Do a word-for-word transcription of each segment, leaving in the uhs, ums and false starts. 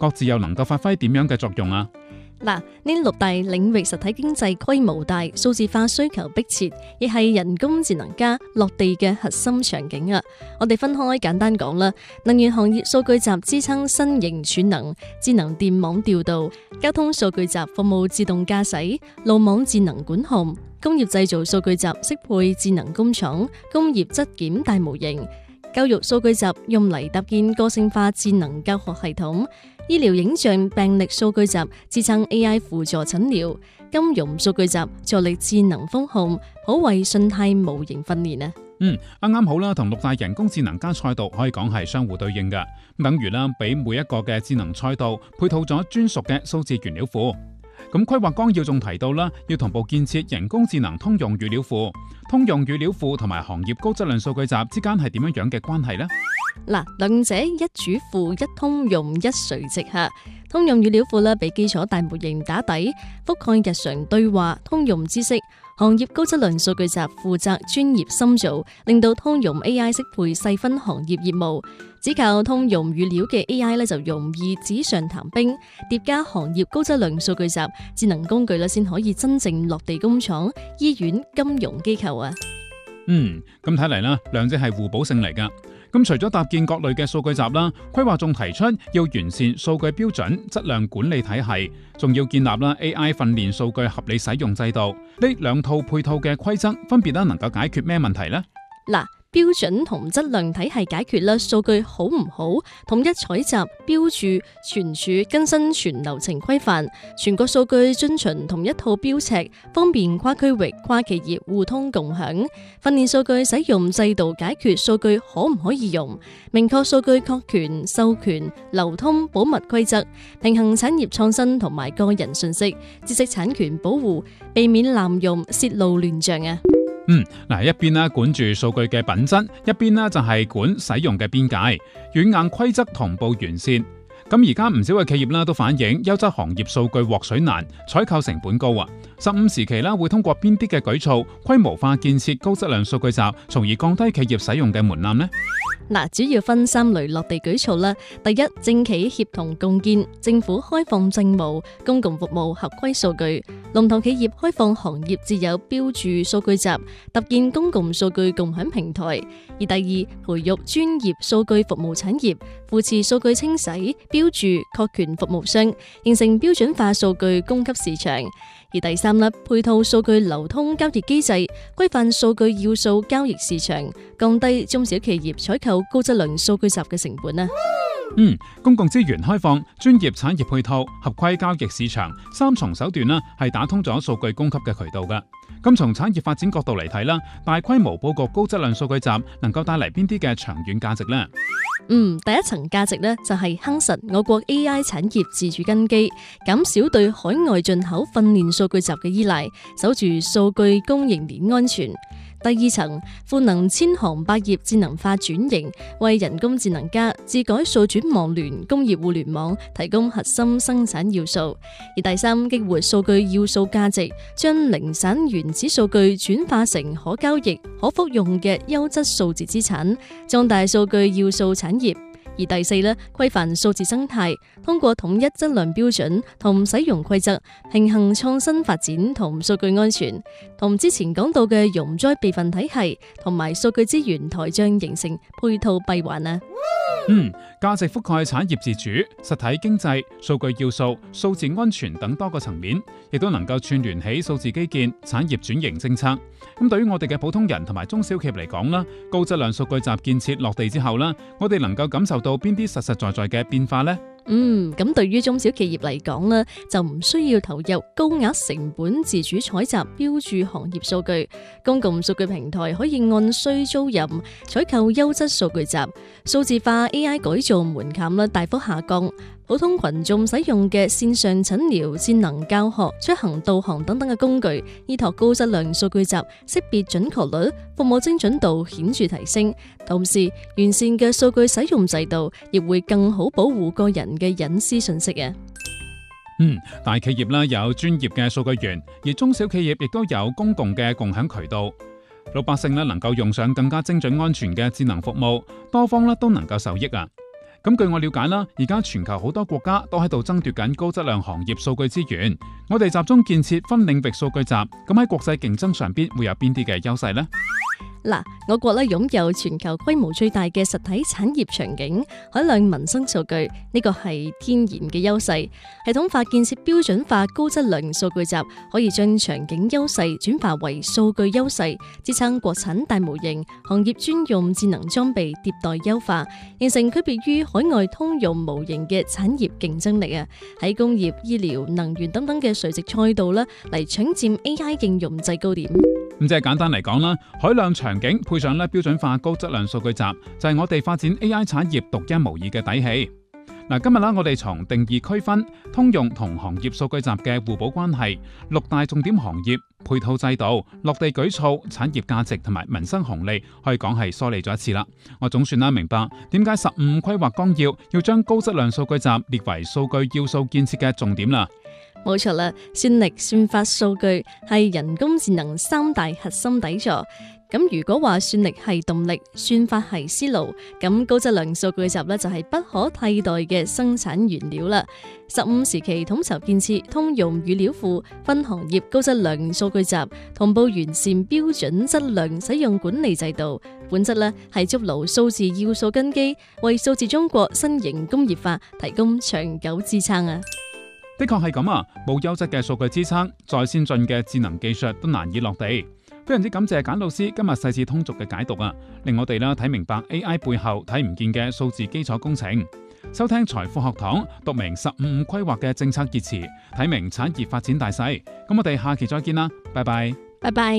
各自又能夠發揮點樣嘅作用啊？ 嗱，呢六大領域實體經濟規模大，數字化需求迫切，亦係人工智能加落地嘅核心場景啊！我哋分開簡單講啦，能源行業數據集支撐新型儲能、智能電網調度；交通數據集服務自動駕駛、路網智能管控；工業製造數據集適配智能工廠、工業質檢大模型；教育數據集用嚟搭建個性化智能教學系統。醫療影像病歷數據集支撐 A I 輔助診療，金融數據集助力智能風控，可為信貸模型訓練啊。 嗯，啱啱好啦，同六大人工智能加賽道可以講係相互對應嘅，等於啦，俾每一個嘅智能賽道配套咗專屬嘅數字原料庫。咁規劃綱要仲提到啦，要同步建設人工智能通用語料庫。通用語料庫同埋行業高質量數據集之間係點樣樣嘅關係呢？ 嗱，兩者一主庫、一通用、一垂直下。通用語料庫咧，俾基礎大模型打底，覆蓋日常對話、通用知識。行業高質量數據集負責專業深造，令到通用 A I 適配細分行業業務。只靠通用語料嘅 A I 咧，就容易紙上談兵。疊加行業高質量數據集智能工具咧，先可以真正落地工廠、醫院、金融機構啊。 嗯，咁睇嚟啦，兩者係互補性嚟噶。咁除咗搭建各類嘅數據集啦，規劃仲提出要完善數據標準、質量管理體系，仲要建立啦 A I 訓練數據合理使用制度。呢兩套配套嘅規則，分別咧能夠解決咩問題呢？ 嗱，標準同質量體系解決啦，數據好唔好，統一採集、標注、存儲、更新全流程規範，全國數據遵循同一套標尺，方便跨區域、跨企業互通共享。訓練數據使用制度解決數據可唔可以用，明確數據確權、授權、流通、保密規則，平衡產業創新同埋個人信息、知識產權保護，避免濫用、泄露亂象啊！ 嗯，嗱，一邊咧管住數據嘅品質，一邊咧就係管使用嘅邊界，軟硬規則同步完善。咁而家唔少嘅企業啦都反映優質行業數據獲取難，採購成本高啊。十五時期啦會通過邊啲嘅舉措規模化建設高質量數據集，從而降低企業使用嘅門檻呢？ 嗱，主要分三類落地舉措啦。第一，政企協同共建，政府開放政務、公共服務合規數據，龍頭企業開放行業自有標注數據集，搭建公共數據共享平台。而第二，培育專業數據服務產業，扶持數據清洗、標注、確權服務商，形成標準化數據供給市場。而第三粒，配套數據流通交易機制，規範數據要素交易市場，降低中小企業採購高質量數據集嘅成本啊！ 嗯，公共資源開放、專業產業配套、合規交易市場三重手段啦，係打通咗數據供給嘅渠道噶。咁從產業發展角度嚟睇啦，大規模佈局高質量數據集能夠帶嚟邊啲嘅長遠價值呢？ 嗯，第一層價值呢，就係夯實我國 A I 產業自主根基，減少對海外進口訓練數據集嘅依賴，守住數據供應鏈安全。第二層，賦能千行百業智能化轉型，為人工智能加智改數轉網聯工業互聯網提供核心生產要素。而第三，激活數據要素價值，將零散原始數據轉化成可交易、可複用嘅優質數字資產，壯大數據要素產業。而第四呢，規範數字生態，通過統一質量標準同使用規則，平衡創新發展同數據安全，同之前講到嘅容災備份體系同埋數據資源台帳形成配套閉環啊！ 嗯，價值覆蓋產業自主、實體經濟、數據要素、數字安全等多個層面，亦都能夠串聯起數字基建、產業轉型政策。咁對於我哋嘅普通人同埋中小企業嚟講啦，高質量數據集建設落地之後啦，我哋能夠感受到邊啲實實在在嘅變化呢？ 嗯，咁對於中小企業嚟講呢，就唔需要投入高額成本自主採集標注行業數據，公共數據平台可以按需租賃採購優質數據集，數字化 A I 改造門檻啦大幅下降，普通群眾使用嘅線上診療、智能教學、出行導航等等嘅工具，依託高質量數據集，識別準確率、服務精準度顯著提升，同時完善嘅數據使用制度，亦會更好保護個人嘅隱私信息啊！ 嗯，大企業啦有專業嘅數據源，而中小企業亦都有公共嘅共享渠道，老百姓咧能夠用上更加精準安全嘅智能服務，多方咧都能夠受益啊！ 咁據我了解啦，而家全球好多國家都喺度爭奪緊高質量行業數據資源。我哋集中建設分領域數據集，咁喺國際競爭上邊會有邊啲嘅優勢呢？ 嗱，我國咧擁有全球規模最大嘅實體產業場景，海量民生數據，呢個係天然嘅優勢。系統化建設標準化高質量數據集，可以將場景優勢轉化為數據優勢，支撐國產大模型、行業專用智能裝備迭代優化，形成區別於海外通用模型嘅產業競爭力啊！喺工業、醫療、能源等等嘅垂直賽道咧，嚟搶佔 A I 應用制高點。 咁即係簡單嚟講啦，海量場景配上咧標準化高質量數據集，就係我哋發展 A I 產業獨一無二嘅底氣。嗱，今日啦，我哋從定義區分通用同行業數據集嘅互補關係、六大重點行業、配套制度、落地舉措、產業價值同埋民生紅利，可以講係梳理咗一次啦。我總算啦明白點解十五規劃綱要要將高質量數據集列為數據要素建設嘅重點啦。 冇錯啦，算力、算法、數據係人工智能三大核心底座。咁如果話算力係動力，算法係思路，咁高質量數據集呢就係不可替代嘅生產原料啦。十五時期統籌建設通用語料庫，分行業高質量數據集，同步完善標準質量使用管理制度，本質呢係築牢數字要素根基，為數字中國新型工業化提供長久支撐啊！ 的確係咁啊，冇優質嘅數據支撐，再先進嘅智能技術都難以落地。非常之感謝簡老師今日細緻通俗嘅解讀啊，令我哋啦睇明白 A I 背後睇唔見嘅數字基礎工程。收聽財富學堂，讀明十五五規劃嘅政策熱詞，睇明產業發展大勢。咁我哋下期再見啦，拜拜。 拜拜。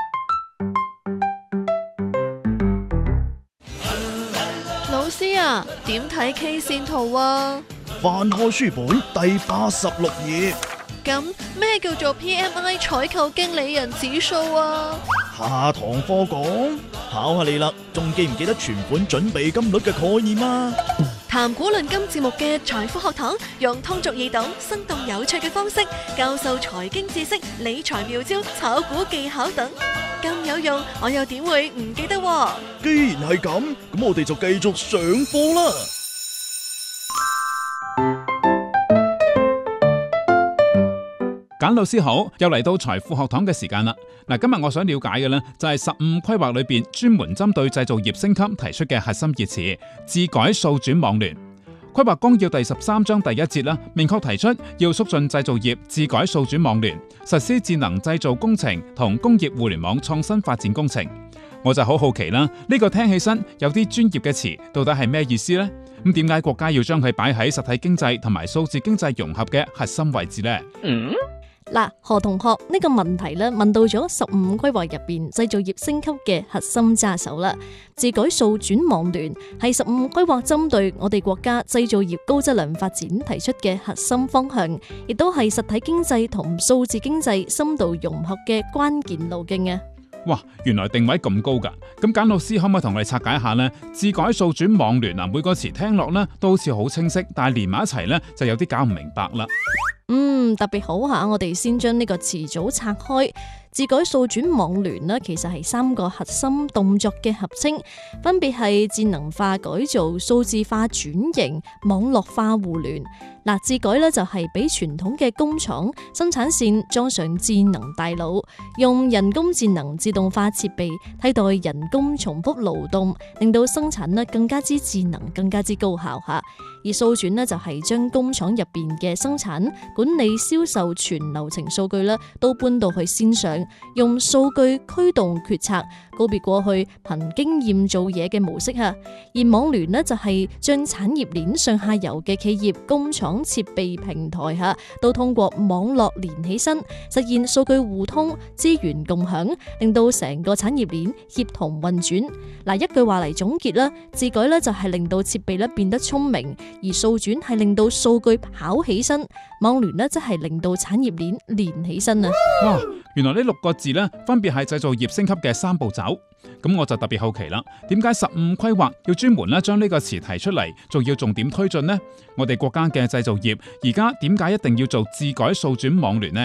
老師啊，點睇 K 線圖啊？ 翻開書本第八十六頁。 咁咩叫做 P M I 採購經理人指數啊？ 下堂課講，考下你啦，仲記唔記得存款準備金率嘅概念啊？ 談股論金節目嘅財富學堂，用通俗易懂、生動有趣嘅方式教授財經知識、理財妙招、炒股技巧等，咁有用，我又點會唔記得喎？ 既然係咁，咁我哋就繼續上課啦。 簡老師好，又嚟到財富學堂嘅時間啦。嗱，今日我想了解嘅呢，就係十五規劃裏邊專門針對製造業升級提出嘅核心熱詞：智改數轉網聯。規劃綱要第十三章第一節啦，明確提出要促進製造業智改數轉網聯，實施智能製造工程同工業互聯網創新發展工程。我就好好奇啦，呢個聽起身有啲專業嘅詞，到底係咩意思呢？咁點解國家要將佢擺喺實體經濟同埋數字經濟融合嘅核心位置呢？嗯嗱，何同學呢個問題咧問到咗十五規劃入邊製造業升級嘅核心揸手啦。智改數轉網聯係十五規劃針對我哋國家製造業高質量發展提出嘅核心方向，亦都係實體經濟同數字經濟深度融合嘅關鍵路徑啊！ 哇，原來定位咁高噶！咁簡老師可唔可以同我哋拆解一下呢？智改數轉網聯啊，每個詞聽落呢都好似好清晰，但係連埋一齊呢就有啲搞唔明白啦。 嗯，特別好下，我哋先將呢個詞組拆開。智改數轉網聯呢，其實係三個核心動作嘅合稱，分別係智能化改造、數字化轉型、網絡化互聯。嗱，智改呢就係俾傳統嘅工廠生產線裝上智能大腦，用人工智能自動化設備替代人工重複勞動，令到生產呢更加之智能、更加之高效吓。而數轉呢就係將工廠入邊嘅生產、管理、銷售全流程數據呢都搬到去線上，用數據驅動決策，告別過去憑經驗做嘢嘅模式吓。而網聯呢就係將產業鏈上下游嘅企業、工廠、設備平台吓，都通過網絡連起身，實現數據互通、資源共享，令到成個產業鏈協同運轉。嗱，一句話嚟總結啦，智改呢就係令到設備咧變得聰明，而數轉係令到數據跑起身，網聯呢則係令到產業鏈連起身啊！ 哇，原來呢六個字呢，分別係製造業升級嘅三步走。咁我就特別好奇啦，點解十五規劃要專門咧將呢個詞提出嚟，仲要重點推進呢？我哋國家嘅製造業而家點解一定要做智改數轉網聯呢？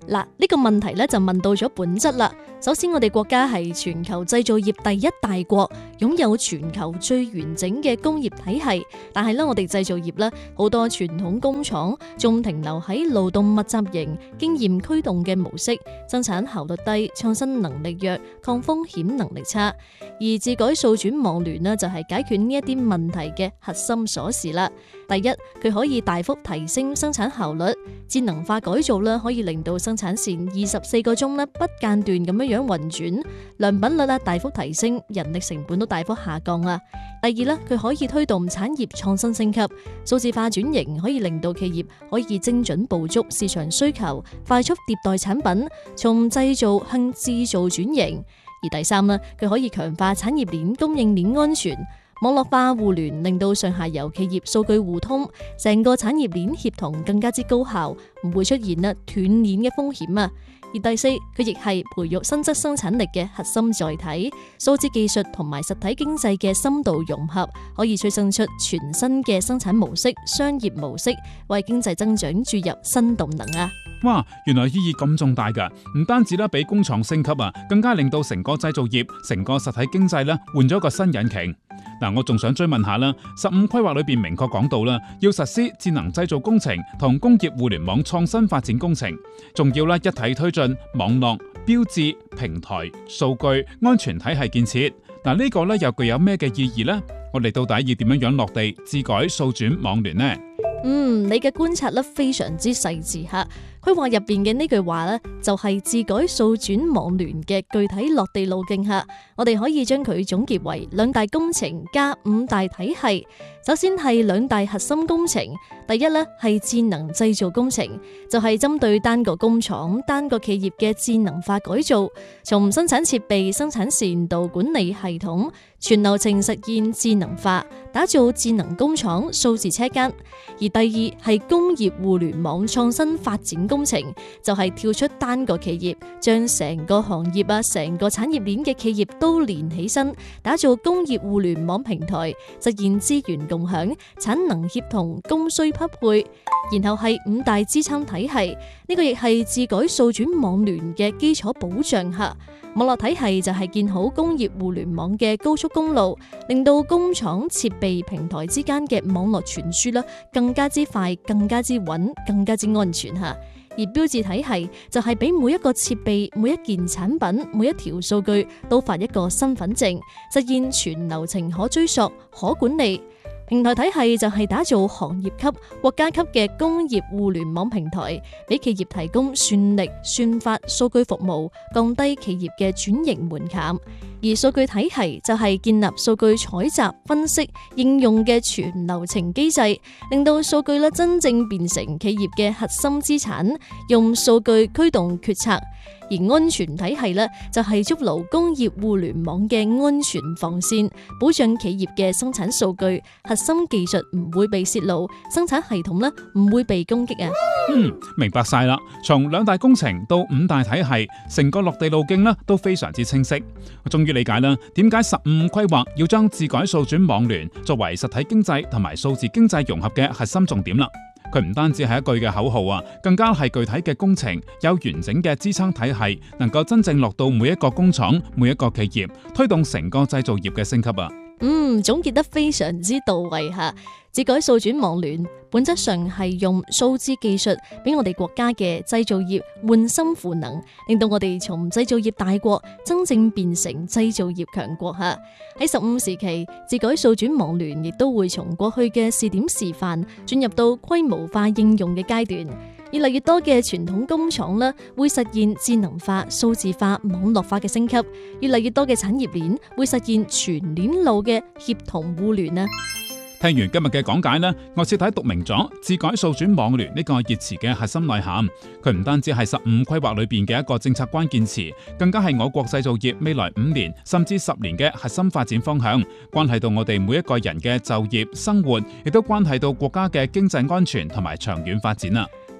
嗱，呢個問題咧就問到咗本質啦。首先，我哋國家係全球製造業第一大國，擁有全球最完整嘅工業體系。但係咧，我哋製造業咧好多傳統工廠仲停留喺勞動密集型、經驗驅動嘅模式，生產效率低、創新能力弱、抗風險能力差。而自改數轉網聯呢，就係解決呢一啲問題嘅核心鎖匙啦。第一，佢可以大幅提升生產效率，智能化改造咧可以令到生產線二十四個鐘咧不間斷咁樣樣運轉，良品率咧大幅提升，人力成本都大幅下降啦。第二咧，佢可以推動產業創新升級，數字化轉型可以令到企業可以精準捕捉市場需求，快速迭代產品，從製造向製造轉型。而第三咧，佢可以強化產業鏈供應鏈安全。網絡化互聯令到上下游企業數據互通，成個產業鏈協同更加之高效，唔會出現啦斷鏈嘅風險啊。而第四，佢亦係培育新質生產力嘅核心載體，數字技術同埋實體經濟嘅深度融合，可以催生出全新嘅生產模式、商業模式，為經濟增長注入新動能啊！ 哇，原來意義咁重大噶，唔單止啦，俾工廠升級啊，更加令到成個製造業、成個實體經濟咧換咗個新引擎。嗱，我仲想追問下啦，十五規劃裏邊明確講到啦，要實施智能製造工程同工業互聯網創新發展工程，仲要咧一體推進網絡、標誌、平台、數據、安全體系建設。嗱，呢個咧又具有咩嘅意義呢？我哋到底要點樣樣落地自改數轉網聯呢？ 嗯，你嘅觀察咧非常之細緻吓。規劃入邊嘅呢句話呢，就係自改數轉網聯嘅具體落地路徑下，我哋可以將佢總結為兩大工程加五大體系。首先係兩大核心工程，第一呢係智能製造工程，就係針對單個工廠、單個企業嘅智能化改造，從生產設備、生產線到管理系統，全流程實現智能化，打造智能工廠、數字車間。而第二係工業互聯網創新發展工程，就係跳出單個企業，將成個行業啊、成個產業鏈嘅企業都連起身，打造工業互聯網平台，實現資源共享、產能協同、供需匹配。然後係五大支撐體系，呢個亦係自改數轉網聯嘅基礎保障下。網絡體系就係建好工業互聯網嘅高速公路，令到工廠設備平台之間嘅網絡傳輸啦，更加之快、更加之穩、更加之安全吓。而標誌體系就係俾每一個設備、每一件產品、每一條數據都發一個身份證，實現全流程可追溯、可管理。平台體系就係打造行業級、國家級嘅工業互聯網平台，俾企業提供算力、算法、數據服務，降低企業嘅轉型門檻。而數據體系就係建立數據採集、分析、應用嘅全流程機制，令到數據咧真正變成企業嘅核心資產，用數據驅動決策。而安全體系呢，就係築牢工業互聯網嘅安全防線，保障企業嘅生產數據、核心技術唔會被泄露，生產系統呢唔會被攻擊啊。 嗯，明白晒啦。從兩大工程到五大體系，成個落地路徑呢都非常之清晰。我終於理解啦，點解十五規劃要將自改數轉網聯作為實體經濟同埋數字經濟融合嘅核心重點啦。佢唔單止係一句嘅口號啊，更加係具體嘅工程，有完整嘅支撐體系，能夠真正落到每一個工廠、每一個企業，推動成個製造業嘅升級啊！ 嗯，總結得非常之到位吓。自改數轉網聯本質上係用數字技術俾我哋國家嘅製造業換心賦能，令到我哋從製造業大國真正變成製造業強國吓。喺十五時期，自改數轉網聯亦都會從過去嘅試點示範進入到規模化應用嘅階段。越嚟越多嘅傳統工廠咧，會實現智能化、數字化、網絡化嘅升級；越嚟越多嘅產業鏈會實現全鏈路嘅協同互聯啊！ 聽完今日嘅講解呢，我徹底讀明咗自改數轉網聯呢個熱詞嘅核心內涵。佢唔單止係十五規劃裏邊嘅一個政策關鍵詞，更加係我國製造業未來五年甚至十年嘅核心發展方向，關係到我哋每一個人嘅就業、生活，亦都關係到國家嘅經濟安全同埋長遠發展啊！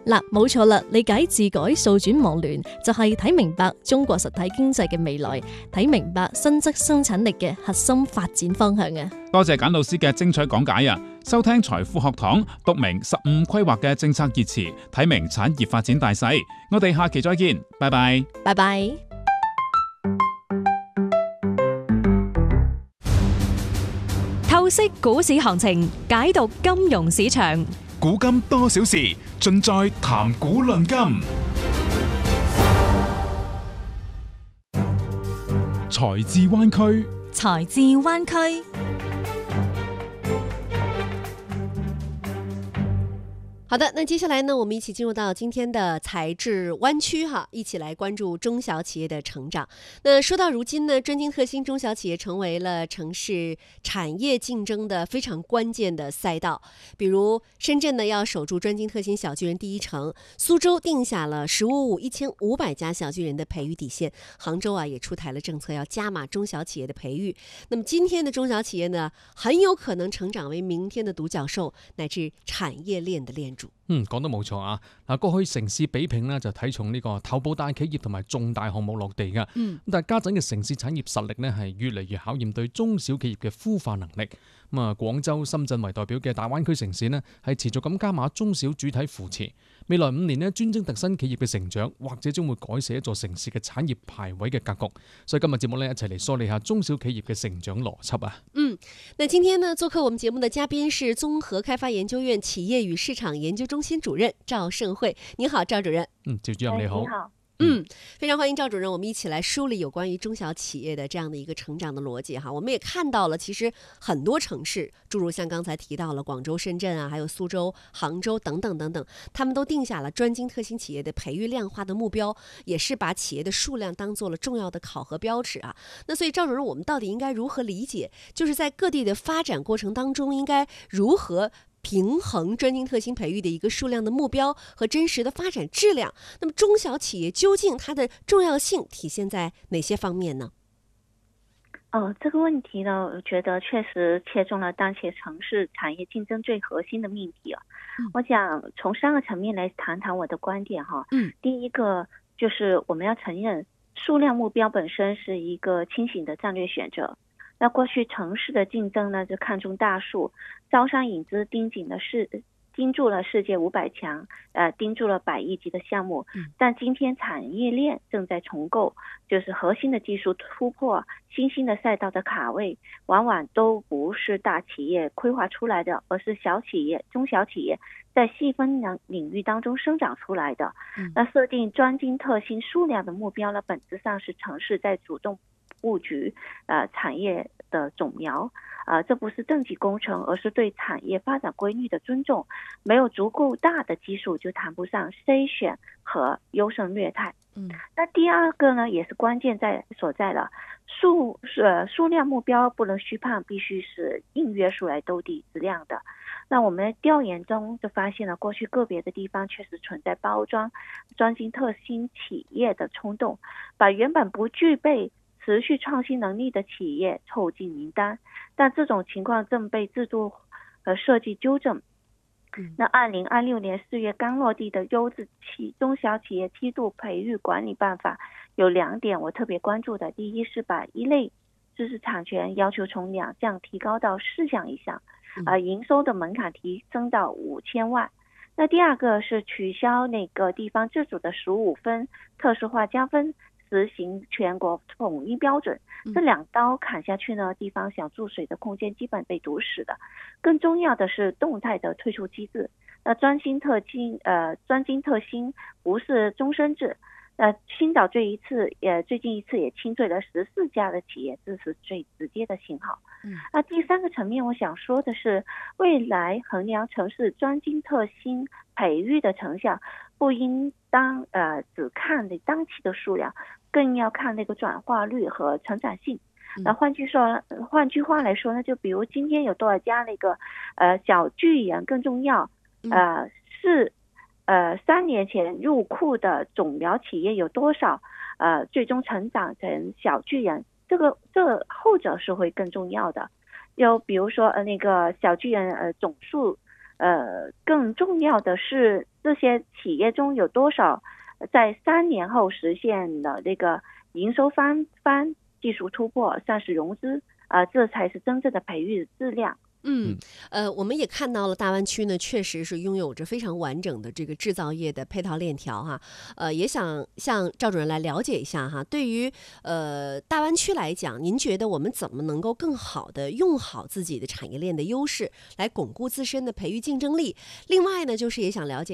嗱，冇錯啦，理解自改數轉網聯就係睇明白中國實體經濟嘅未來，睇明白新質生產力嘅核心發展方向嘅。 多謝簡老師嘅精彩講解啊！收聽財富學堂，讀明十五規劃嘅政策熱詞，睇明產業發展大勢。我哋下期再見，拜拜。 拜拜。 透析股市行情，解讀金融市場。 古今多少事，盡在談股論金。 財智灣區， 財智灣區。 好的，那接下來呢，我們一起進入到今天的財智灣區哈，一起來關注中小企業的成長。那說到如今呢，專精特新中小企業成為了城市產業競爭的非常關鍵的賽道。比如深圳呢要守住專精特新小巨人第一城，蘇州定下了十五五一千五百家小巨人的培育底線，杭州啊也出台了政策要加碼中小企業的培育。那麼今天的中小企業呢，很有可能成長為明天的獨角獸，乃至產業鏈的鏈主。 嗯，講得冇錯啊！嗱，過去城市比拼呢就睇重呢個頭部大企業同埋重大項目落地噶。嗯，但係家陣嘅城市產業實力呢係越嚟越考驗對中小企業嘅孵化能力。咁啊，廣州、深圳為代表嘅大灣區城市呢係持續咁加碼中小主體扶持。未來五年呢，專精特新企業嘅成長，或者將會改寫一座城市嘅產業排位嘅格局。所以今日節目呢，一齊嚟梳理下中小企業嘅成長邏輯啊！ 嗯，那今天呢，做客我們節目的嘉賓是綜合開發研究院企業與市場研究中心主任趙盛慧。你好，趙主任。 嗯，趙主任你好。 你好。 嗯，非常歡迎趙主任，我們一起來梳理有關於中小企業的這樣的一個成長的邏輯哈。我們也看到了，其實很多城市，諸如像剛才提到了廣州、深圳啊，還有蘇州、杭州等等等等，他們都定下了專精特新企業的培育量化的目標，也是把企業的數量當做了重要的考核標尺啊。那所以趙主任，我們到底應該如何理解，就是在各地的發展過程當中，應該如何平衡專精特新培育的一個數量的目標和真實的發展質量？那麼中小企業究竟它的重要性體現在哪些方面呢？ 哦，這個問題呢，我覺得確實切中了當前城市產業競爭最核心的命題啊。嗯、我想從三個層面來談談我的觀點哈。嗯，第一個就是我們要承認數量目標本身是一個清醒的戰略選擇。那過去城市的競爭呢，就看重大數，招商引資盯緊了世，盯住了世界五百強，呃，盯住了百億級的項目。嗯、但今天產業鏈正在重構，就是核心的技術突破、新興的賽道的卡位，往往都不是大企業規劃出來的，而是小企業、中小企業在細分領領域當中生長出來的。嗯、那設定專精特新數量的目標呢，本質上是城市在主動布局呃產業的種苗，呃，這不是政績工程，而是對產業發展規律的尊重。沒有足夠大的基數，就談不上篩選和優勝劣汰。嗯，那第二個呢，也是關鍵在所在了，數呃數量目標不能虛胖，必須是硬約數來兜底質量的。那我們調研中就發現了，過去個別的地方確實存在包裝專精特新企業的衝動，把原本不具備持續創新能力的企業湊進名單，但這種情況正被制度和設計糾正。嗯、那二零二六年四月剛落地的優質企中小企業梯度培育管理辦法有兩點我特別關注的，第一是把一類知識產權要求從兩項提高到四項以上，啊、呃，營收的門檻提升到五千萬。那第二個是取消那個地方自主的十五分特殊化加分，實行全國統一標準，這兩刀砍下去呢，地方想注水的空間基本被堵死的。更重要的是動態的退出機制。那專精特新，呃，專精特新不是終身制。呃，青島這一次，也最近一次也清退了十四家的企業，這是最直接的信號。嗯，那第三個層面，我想說的是，未來衡量城市專精特新培育的成效，不應當呃只看那當期的數量，更要看那個轉化率和成長性。那換句說，換句話來說呢，就比如今天有多少家那個呃小巨人更重要，呃是。呃，三年前入庫的種苗企業有多少？呃，最終成長成小巨人，這個這個、後者是會更重要的。又比如說，呃，那個小巨人呃總數呃，更重要的是这些企业中有多少在三年后实现了这个营收翻番、技术突破、上市融资啊、呃，这才是真正的培育质量。 嗯，呃，我们也看到了大湾区呢，确实是拥有着非常完整的这个制造业的配套链条哈。呃，也想向赵主任来了解一下哈，对于呃大湾区来讲，您觉得我们怎么能够更好的用好自己的产业链的优势，来巩固自身的培育竞争力？另外呢，就是也想了解。